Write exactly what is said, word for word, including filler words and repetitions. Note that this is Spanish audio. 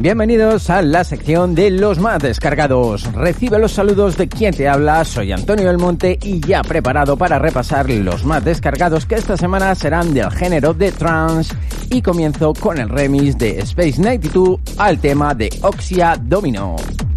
Bienvenidos a la sección de los más descargados. Recibe los saludos de quien te habla, soy Antonio del Monte y ya preparado para repasar los más descargados que esta semana serán del género de trance, y comienzo con el remix de Space noventa y dos al tema de Oxia Domino.